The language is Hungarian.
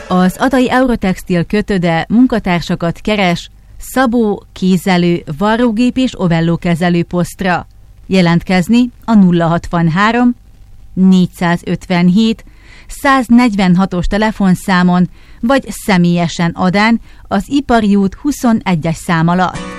Az Adai Eurotextil kötöde munkatársakat keres szabó, kézelő, varrógép és ovellókezelő posztra. Jelentkezni a 063 457 146-os telefonszámon, vagy személyesen Adán az Ipari út 21-es szám alatt.